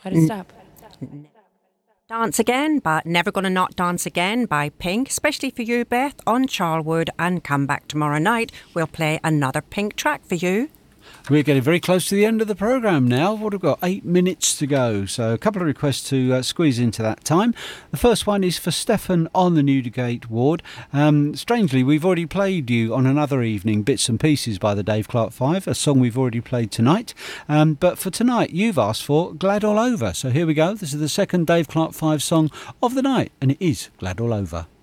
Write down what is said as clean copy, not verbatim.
How to stop. Dance Again, but Never Gonna Not Dance Again by Pink, especially for you, Beth, on Charlwood. And come back tomorrow night. We'll play another Pink track for you. We're getting very close to the end of the programme now. What have we got? 8 minutes to go. So a couple of requests to squeeze into that time. The first one is for Stefan on the Newdigate ward. Strangely, we've already played you on another evening, Bits and Pieces by the Dave Clark Five, a song we've already played tonight. But for tonight, you've asked for Glad All Over. So here we go. This is the second Dave Clark Five song of the night, and it is Glad All Over.